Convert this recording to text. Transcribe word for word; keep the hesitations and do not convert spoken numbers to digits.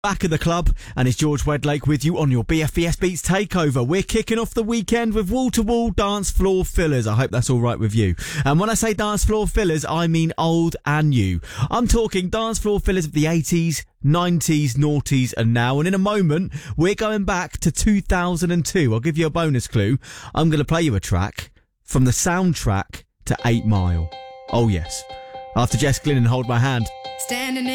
Back at the club, and it's George Wedlake with you on your B F B S Beats Takeover. We're kicking off the weekend with wall-to-wall dance floor fillers. I hope that's all right with you. And when I say dance floor fillers, I mean old and new. I'm talking dance floor fillers of the eighties, nineties, noughties and now. And in a moment, we're going back to two thousand two. I'll give you a bonus clue. I'm going to play you a track from the soundtrack to eight mile. Oh yes. After Jess Glynn and Hold My Hand. Standing